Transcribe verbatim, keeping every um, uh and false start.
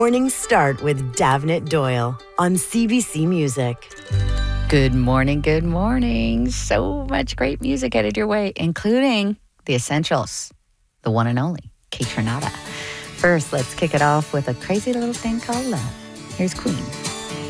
Mornings start with Davnit Doyle on C B C Music. Good morning, good morning. So much great music headed your way, including The Essentials, the one and only Kate Renata. First, let's kick it off with a crazy little thing called love. Here's Queen.